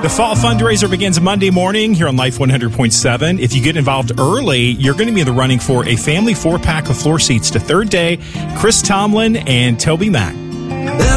The fall fundraiser begins Monday morning here on Life 100.7. If you get involved early, you're going to be in the running for a family 4-pack of floor seats to Third Day, Chris Tomlin, and Toby Mack.